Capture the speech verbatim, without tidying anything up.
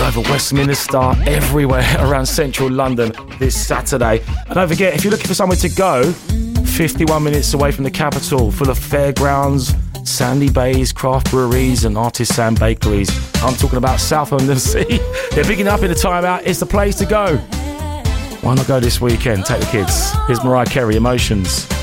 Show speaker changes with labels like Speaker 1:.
Speaker 1: all over Westminster, everywhere around central London this Saturday. And don't forget, if you're looking for somewhere to go, fifty-one minutes away from the capital, full of fairgrounds, sandy bays, craft breweries and artisan bakeries. I'm talking about Southend-on-Sea. They're picking up in the time out. It's the place to go. Why not go this weekend? Take the kids. Here's Mariah Carey, Emotions.